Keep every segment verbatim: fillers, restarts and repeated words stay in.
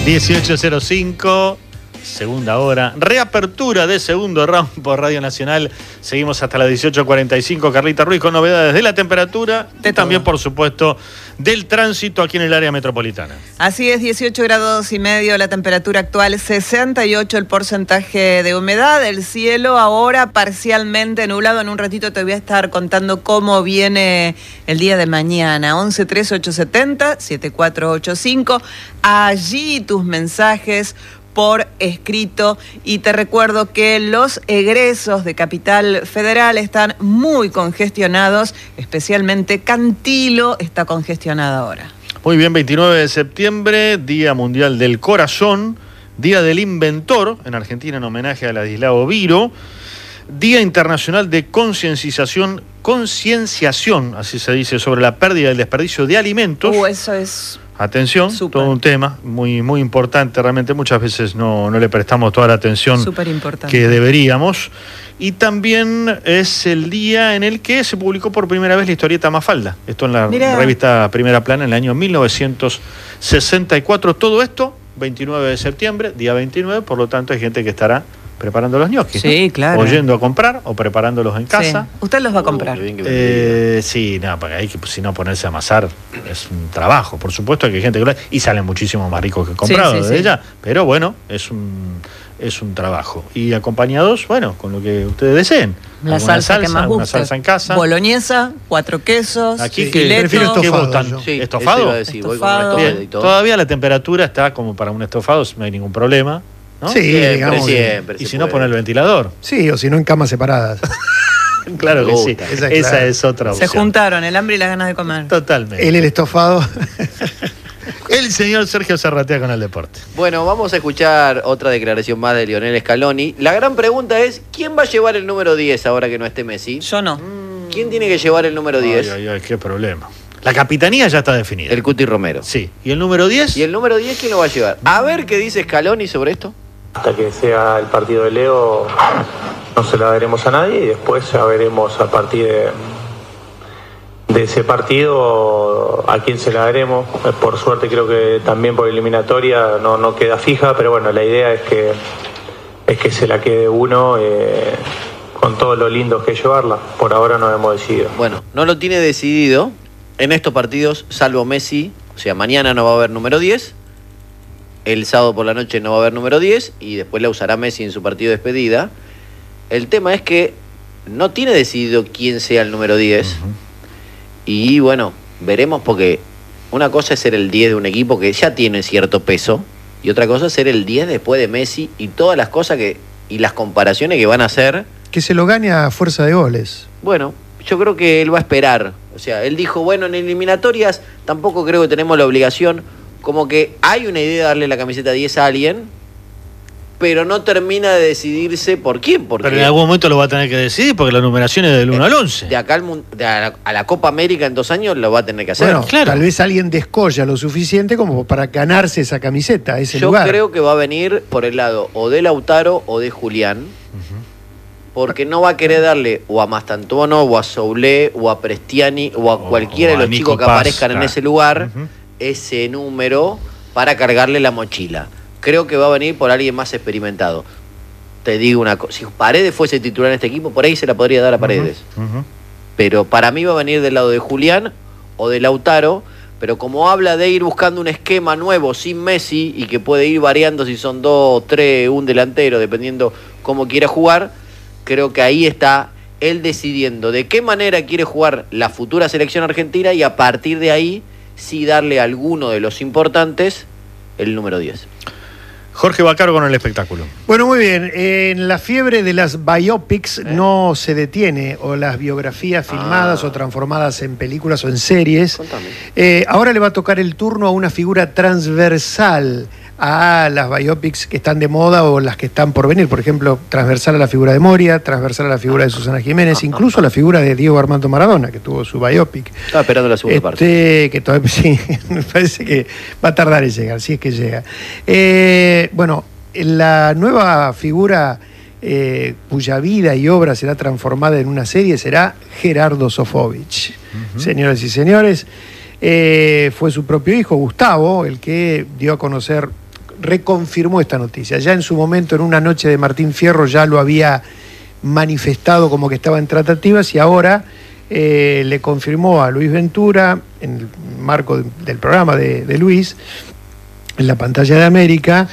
dieciocho cero cinco, segunda hora, reapertura de segundo round por Radio Nacional. Seguimos hasta las dieciocho cuarenta y cinco. Carlita Ruiz con novedades de la temperatura y también, por supuesto, del tránsito aquí en el área metropolitana. Así es, dieciocho grados y medio la temperatura actual, sesenta y ocho el porcentaje de humedad. El cielo ahora parcialmente nublado. En un ratito te voy a estar contando cómo viene el día de mañana. once tres ocho setenta siete cuatro ocho cinco. Allí tus mensajes por escrito, y te recuerdo que los egresos de Capital Federal están muy congestionados, especialmente Cantilo está congestionada ahora. Muy bien, veintinueve de septiembre, Día Mundial del Corazón, Día del Inventor, en Argentina en homenaje a Ladislao Viro, Día Internacional de Concienciación, concienciación, así se dice, sobre la pérdida y el desperdicio de alimentos. Uh, eso es... Atención, Super. Todo un tema muy, muy importante, realmente muchas veces no, no le prestamos toda la atención que deberíamos. Y también es el día en el que se publicó por primera vez la historieta Mafalda. Esto en la Mirá. revista Primera Plana en el año mil novecientos sesenta y cuatro. Todo esto, veintinueve de septiembre, día veintinueve, por lo tanto hay gente que estará preparando los ñoquis, sí, ¿no? Claro. O yendo a comprar o preparándolos en casa. Sí. ¿Usted los va a comprar? Uh, eh, sí, no, porque hay que, si no, ponerse a amasar es un trabajo. Por supuesto que hay gente que lo... Y salen muchísimo más ricos que comprados sí, sí, de sí. ella. Pero bueno, es un, es un trabajo. Y acompañados, bueno, con lo que ustedes deseen. La salsa, salsa que más gusta. Una salsa en casa. Boloñesa, cuatro quesos, aquí sí, fileto. Prefiero estofado. Sí, ¿Estofado? Decir, estofado. Voy con Bien, todavía la temperatura está como para un estofado, no hay ningún problema. ¿No? Sí, siempre, digamos. Siempre, y si no, poner el ventilador. Sí, o si no, en camas separadas. Claro que sí. Esa, Esa claro. es otra opción. Se juntaron el hambre y las ganas de comer. Totalmente. Él el estofado. El señor Sergio Zarratea con el deporte. Bueno, vamos a escuchar otra declaración más de Lionel Scaloni. La gran pregunta es, ¿quién va a llevar el número diez ahora que no esté Messi? Yo no. ¿Quién tiene que llevar el número diez? Ay, ay, ay, qué problema. La capitanía ya está definida. El Cuti Romero. Sí. ¿Y el número diez? ¿Y el número diez quién lo va a llevar? A ver qué dice Scaloni sobre esto. Hasta que sea el partido de Leo no se la daremos a nadie y después ya veremos a partir de, de ese partido a quién se la daremos. Por suerte creo que también por eliminatoria no, no queda fija, pero bueno, la idea es que, es que se la quede uno eh, con todo lo lindo que es llevarla. Por ahora no hemos decidido. Bueno, no lo tiene decidido en estos partidos, salvo Messi. O sea, mañana no va a haber número diez. El sábado por la noche no va a haber número diez y después la usará Messi en su partido de despedida. El tema es que no tiene decidido quién sea el número diez. Uh-huh. Y bueno, veremos, porque una cosa es ser el diez de un equipo que ya tiene cierto peso y otra cosa es ser el diez después de Messi y todas las cosas que y las comparaciones que van a hacer. Que se lo gane a fuerza de goles. Bueno, yo creo que él va a esperar. O sea, él dijo, bueno, en eliminatorias tampoco creo que tenemos la obligación. Como que hay una idea de darle la camiseta diez a alguien, pero no termina de decidirse por quién. Porque pero en algún momento lo va a tener que decidir, porque la numeración es del uno al once. De acá al, de a, la, a la Copa América en dos años lo va a tener que hacer. Bueno, claro. Tal vez alguien descolla lo suficiente como para ganarse esa camiseta, ese Yo lugar. Yo creo que va a venir por el lado o de Lautaro o de Julián, uh-huh. porque no va a querer darle o a Mastantuono, o a Soulé, o a Prestiani, o a o, cualquiera o a de los Nico chicos que Paz, aparezcan claro. en ese lugar, uh-huh. ese número para cargarle la mochila. Creo que va a venir por alguien más experimentado. Te digo una cosa, si Paredes fuese titular en este equipo, por ahí se la podría dar a Paredes. Uh-huh. Uh-huh. Pero para mí va a venir del lado de Julián o de Lautaro, pero como habla de ir buscando un esquema nuevo sin Messi y que puede ir variando si son dos, tres, un delantero, dependiendo cómo quiera jugar, creo que ahí está él decidiendo de qué manera quiere jugar la futura selección argentina y a partir de ahí sí darle a alguno de los importantes el número diez. Jorge Baccaro con el espectáculo. Bueno, muy bien. En la fiebre de las biopics ¿Eh? no se detiene, o las biografías filmadas ah. o transformadas en películas o en series. Eh, ahora le va a tocar el turno a una figura transversal a las biopics que están de moda o las que están por venir. Por ejemplo, transversal a la figura de Moria, transversal a la figura de Susana Jiménez, incluso a la figura de Diego Armando Maradona, que tuvo su biopic. Estaba esperando la segunda este, parte. Que todavía, sí, me parece que va a tardar en llegar, si es que llega. Eh, bueno, la nueva figura eh, cuya vida y obra será transformada en una serie será Gerardo Sofovich. Uh-huh. Señoras y señores, eh, fue su propio hijo, Gustavo, el que dio a conocer reconfirmó esta noticia. Ya en su momento, en una noche de Martín Fierro, ya lo había manifestado como que estaba en tratativas y ahora eh, le confirmó a Luis Ventura, en el marco de, del programa de, de Luis, en la pantalla de América,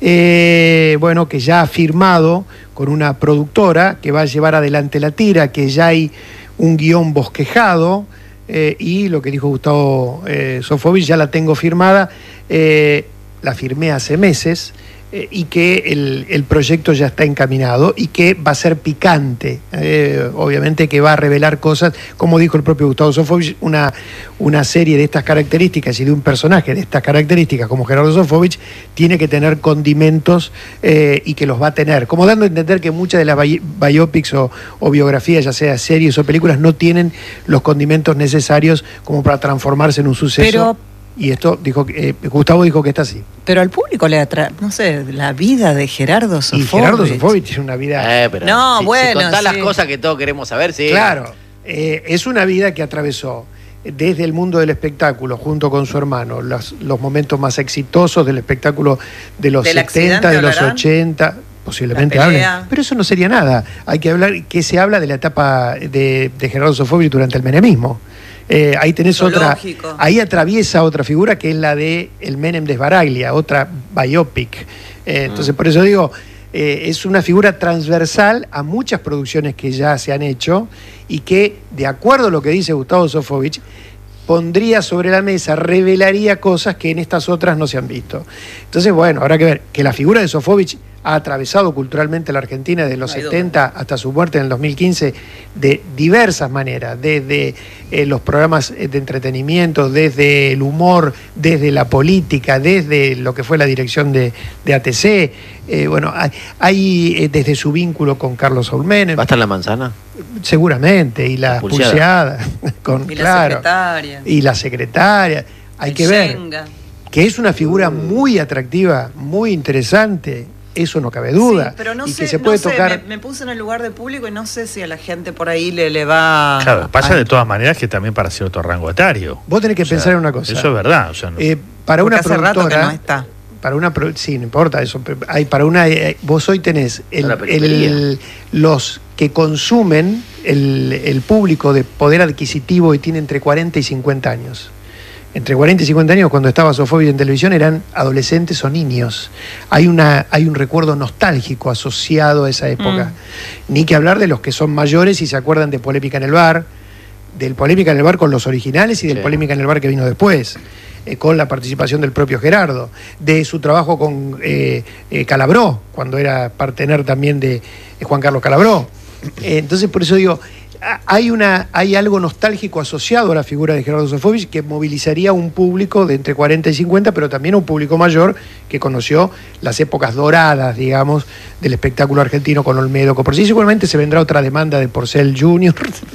eh, bueno, que ya ha firmado con una productora que va a llevar adelante la tira, que ya hay un guión bosquejado, eh, y lo que dijo Gustavo eh, Sofovich, ya la tengo firmada, eh, la firmé hace meses, eh, y que el, el proyecto ya está encaminado y que va a ser picante, eh, obviamente que va a revelar cosas, como dijo el propio Gustavo Sofovich, una, una serie de estas características y de un personaje de estas características como Gerardo Sofovich tiene que tener condimentos, eh, y que los va a tener, como dando a entender que muchas de las bi biopics o, o biografías, ya sea series o películas, no tienen los condimentos necesarios como para transformarse en un suceso. Pero Y esto dijo eh, Gustavo dijo que está así. Pero al público le atrae, no sé, la vida de Gerardo Sofovich. Y Gerardo Sofovich tiene una vida... Eh, pero no, si, bueno, si contás sí. las cosas que todos queremos saber, sí. Claro, eh, es una vida que atravesó desde el mundo del espectáculo, junto con su hermano, los, los momentos más exitosos del espectáculo de los setenta, de los ochenta... Posiblemente hablen, pero eso no sería nada. Hay que hablar, que se habla de la etapa de, de Gerardo Sofovich durante el menemismo. Eh, ahí tenés Zoológico. otra, ahí atraviesa otra figura que es la de el Menem de Sbaraglia, otra biopic. Eh, entonces, mm. por eso digo, eh, es una figura transversal a muchas producciones que ya se han hecho y que, de acuerdo a lo que dice Gustavo Sofovich, pondría sobre la mesa, revelaría cosas que en estas otras no se han visto. Entonces, bueno, habrá que ver que la figura de Sofovich ha atravesado culturalmente la Argentina desde los setenta hasta su muerte en el dos mil quince de diversas maneras, desde eh, los programas de entretenimiento, desde el humor, desde la política, desde lo que fue la dirección de, de A T C, eh, bueno, hay, hay eh, desde su vínculo con Carlos Saúl Menem. ¿Va a estar la manzana? Seguramente, y la, la pulseada. Con, y claro, la secretaria. Y la secretaria. Hay el que Shenga. ver que es una figura muy atractiva, muy interesante. Eso no cabe duda. Sí, pero no y sé, que se puede no sé, tocar. Me, me puse en el lugar de público y no sé si a la gente por ahí le, le va. Claro, pasa a... de todas maneras que también para cierto rango etario. Vos tenés que o pensar sea, en una cosa. Eso es verdad. O sea, no... eh, para Porque una hace productora. Rato que no está. Para una pro... sí, no importa eso. Hay para una. Eh, vos hoy tenés el, el, los que consumen el, el público de poder adquisitivo y tiene entre cuarenta y cincuenta años. Entre cuarenta y cincuenta años, cuando estaba Sofovich en televisión, eran adolescentes o niños. Hay, una, hay un recuerdo nostálgico asociado a esa época. Mm. Ni que hablar de los que son mayores y se acuerdan de Polémica en el Bar, del Polémica en el Bar con los originales y del sí. Polémica en el Bar que vino después, eh, con la participación del propio Gerardo, de su trabajo con eh, eh, Calabró, cuando era partener también de eh, Juan Carlos Calabró. Eh, entonces, por eso digo... Hay, una, hay algo nostálgico asociado a la figura de Gerardo Sofovich que movilizaría a un público de entre cuarenta y cincuenta, pero también a un público mayor que conoció las épocas doradas, digamos, del espectáculo argentino con Olmedo. Por sí, seguramente se vendrá otra demanda de Porcel junior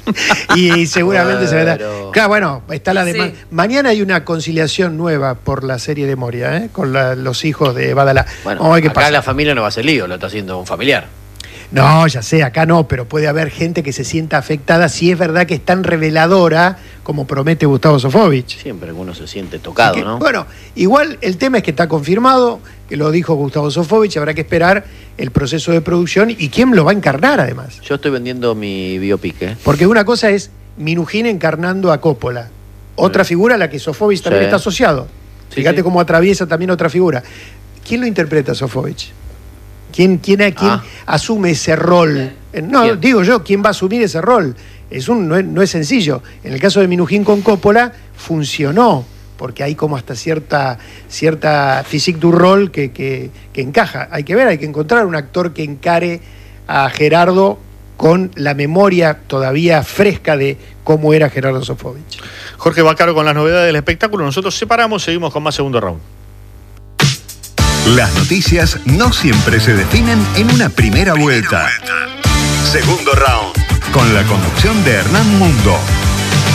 y, y seguramente bueno. se vendrá... Claro, bueno, está la demanda. Sí. Mañana hay una conciliación nueva por la serie de Moria, ¿eh? Con la, los hijos de Badalá. Bueno, oh, acá pasa? La familia no va a ser lío, lo está haciendo un familiar. No, ya sé, acá no, pero puede haber gente que se sienta afectada si es verdad que es tan reveladora como promete Gustavo Sofovich. Siempre uno se siente tocado, que, ¿no? Bueno, igual el tema es que está confirmado, que lo dijo Gustavo Sofovich, habrá que esperar el proceso de producción y quién lo va a encarnar además. Yo estoy vendiendo mi biopic, ¿eh? Porque una cosa es Minujín encarnando a Coppola, otra sí. figura a la que Sofovich también sí. está asociado. Sí, Fíjate sí. cómo atraviesa también otra figura. ¿Quién lo interpreta a Sofovich? ¿Quién, quién, quién ah. asume ese rol? No, ¿Quién? digo yo, ¿quién va a asumir ese rol? Es un, no, es, no es sencillo. En el caso de Minujín con Coppola, funcionó, porque hay como hasta cierta, cierta physique du rol que, que, que encaja. Hay que ver, hay que encontrar un actor que encare a Gerardo con la memoria todavía fresca de cómo era Gerardo Sofovich. Jorge Baccaro con las novedades del espectáculo. Nosotros separamos, seguimos con más segundo round. Las noticias no siempre se definen en una primera vuelta. Segundo round, con la conducción de Hernán Mundo.